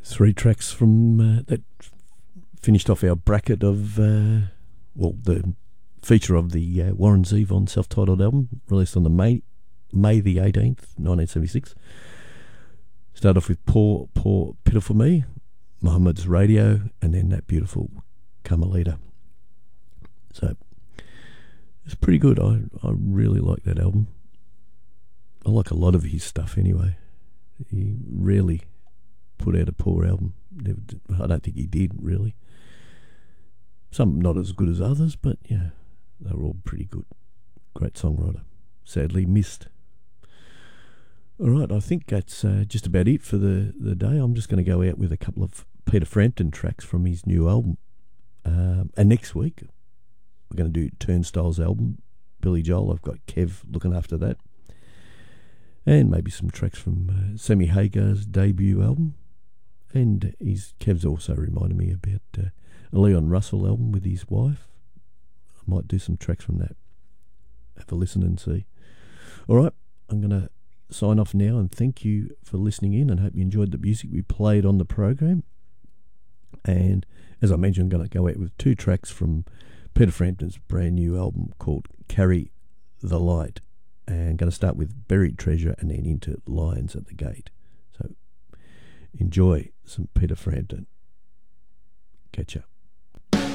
Three tracks from that finished off our bracket of, the feature of the Warren Zevon self-titled album, released on the May the 18th, 1976. Start off with Poor Pitiful Me, Muhammad's Radio, and then that beautiful Carmelita. So it's pretty good. I really like that album. I like a lot of his stuff anyway. He rarely put out a poor album. I don't think he did, really. Some not as good as others, but yeah, they were all pretty good. Great songwriter. Sadly missed. All right, I think that's just about it for the day. I'm just going to go out with a couple of Peter Frampton tracks from his new album. And next week, we're going to do Turnstile's album, Billy Joel. I've got Kev looking after that. And maybe some tracks from Sammy Hagar's debut album. And Kev's also reminded me about a Leon Russell album with his wife. I might do some tracks from that. Have a listen and see. All right, I'm going to sign off now and thank you for listening in, and hope you enjoyed the music we played on the program. And as I mentioned, I'm going to go out with two tracks from Peter Frampton's brand new album called Carry the Light. And I'm going to start with Buried Treasure and then into Lions at the Gate. So enjoy some Peter Frampton. Catch up.